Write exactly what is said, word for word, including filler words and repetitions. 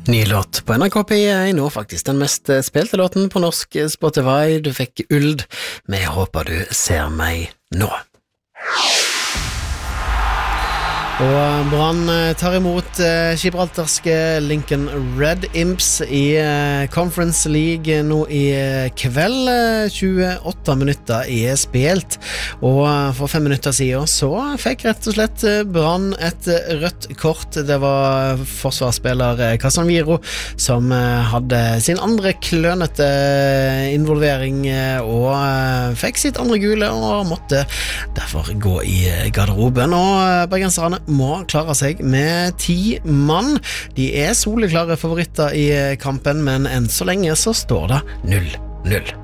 Ny låt på N R K P én, nå faktisk den mest spilte låten på norsk Spotify. Du fikk Uld med Håper du ser meg nå. Og Brann tar imot eh, gibraltarske Lincoln Red Imps i eh, Conference League nå i eh, kveld. tjueåtte minutter er spilt, og for fem minutter siden så fikk rett og slett Brann et rødt kort. Det var forsvarsspiller Casemiro som eh, hadde sin andre klønete involvering eh, og eh, fikk sitt andre gule og måtte derfor gå i garderoben. Og eh, bergenserne må klare seg med ti mann. De er soleklare favoritter i kampen, men enn så lenge så står det null null.